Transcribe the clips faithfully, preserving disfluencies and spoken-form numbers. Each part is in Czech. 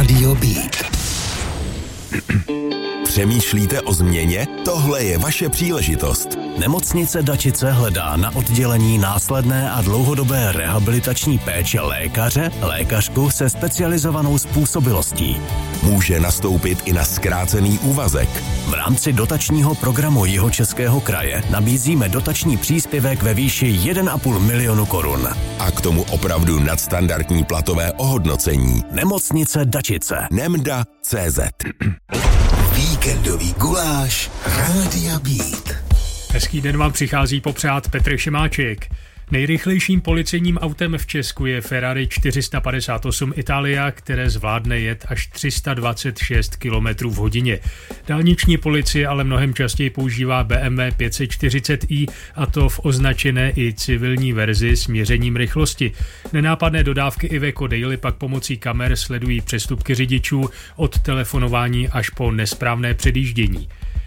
Rádio Beat. Přemýšlíte o změně? Tohle je vaše příležitost. Nemocnice Dačice hledá na oddělení následné a dlouhodobé rehabilitační péče lékaře, lékařku se specializovanou způsobilostí. Může nastoupit i na zkrácený úvazek. V rámci dotačního programu Jihočeského kraje nabízíme dotační příspěvek ve výši jedna a půl milionu korun. A k tomu opravdu nadstandardní platové ohodnocení. Nemocnice Dačice. Nemda tečka cé zet. Víkendový guláš Rádia Beat. Hezký den vám přichází popřát Petr Šimáček. Nejrychlejším policejním autem v Česku je Ferrari čtyři sta padesát osm Italia, které zvládne jet až tři sta dvacet šest kilometrů v hodině. Dálniční policie ale mnohem častěji používá bé em vé pět set čtyřicet i, a to v označené i civilní verzi s měřením rychlosti. Nenápadné dodávky Iveco Daily pak pomocí kamer sledují přestupky řidičů od telefonování až po nesprávné předjíždění.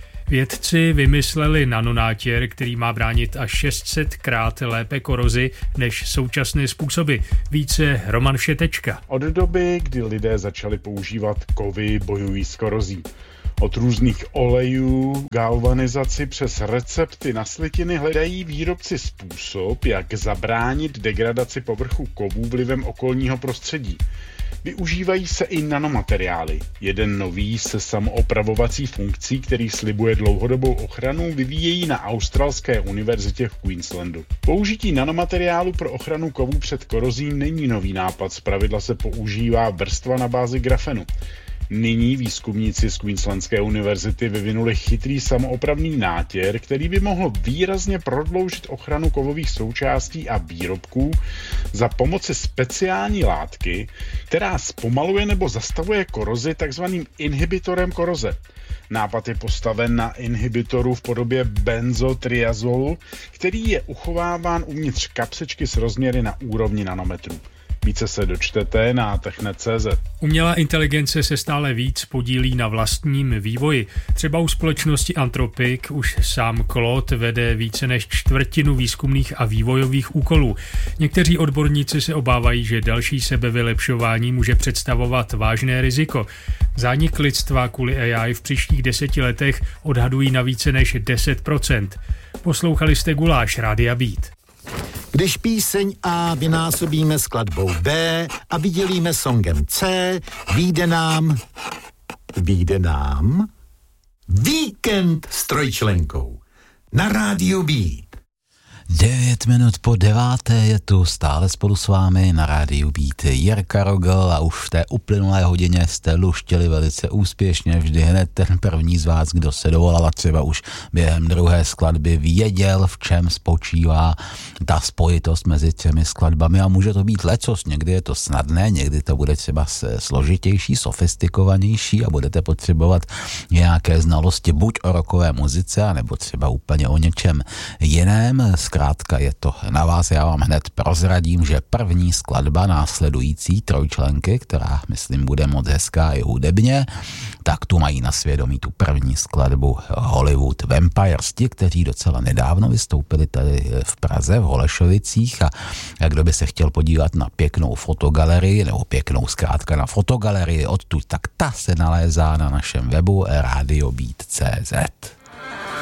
Vědci vymysleli nanonátěr, který má bránit až šest set krát lépe korozi než současné způsoby. Více Roman Všetečka. Od doby, kdy lidé začali používat kovy, bojují s korozí. Od různých olejů, galvanizaci přes recepty na slitiny hledají výrobci způsob, jak zabránit degradaci povrchu kovů vlivem okolního prostředí. Využívají se i nanomateriály. Jeden nový se samoopravovací funkcí, který slibuje dlouhodobou ochranu, vyvíjejí na Australské univerzitě v Queenslandu. Použití nanomateriálu pro ochranu kovů před korozí není nový nápad, zpravidla se používá vrstva na bázi grafenu. Nyní výzkumníci z Queenslandské univerzity vyvinuli chytrý samoopravný nátěr, který by mohl výrazně prodloužit ochranu kovových součástí a výrobků za pomoci speciální látky, která zpomaluje nebo zastavuje korozi takzvaným inhibitorem koroze. Nápad je postaven na inhibitoru v podobě benzotriazolu, který je uchováván uvnitř kapsečky s rozměry na úrovni nanometrů. Více se dočtete na techne tečka cé zet. Umělá inteligence se stále víc podílí na vlastním vývoji. Třeba u společnosti Anthropic už sám Claude vede více než čtvrtinu výzkumných a vývojových úkolů. Někteří odborníci se obávají, že další sebevylepšování může představovat vážné riziko. Zánik lidstva kvůli á í v příštích deseti letech odhadují na více než deset procent. Poslouchali jste Guláš Rádia Beat. Když píseň A vynásobíme skladbou B a vydělíme songem C, vyjde nám... Vyjde nám... Víkend s trojčlenkou na Rádiu Beat. Devět minut po deváté je tu stále spolu s vámi na Rádiu Beat Jirka Rogl a už v té uplynulé hodině jste luštili velice úspěšně. Vždy hned ten první z vás, kdo se dovolal a třeba už během druhé skladby věděl, v čem spočívá ta spojitost mezi těmi skladbami, a může to být lecos. Někdy je to snadné, někdy to bude třeba složitější, sofistikovanější a budete potřebovat nějaké znalosti buď o rockové muzice, anebo třeba úplně o něčem jiném. Zkrátka je to na vás, já vám hned prozradím, že první skladba následující trojčlenky, která myslím bude moc hezká i hudebně, tak tu mají na svědomí tu první skladbu Hollywood Vampires, ti, kteří docela nedávno vystoupili tady v Praze, v Holešovicích, a kdo by se chtěl podívat na pěknou fotogalerii, nebo pěknou zkrátka na fotogalerii odtud, tak ta se nalézá na našem webu radiobeat tečka cé zet.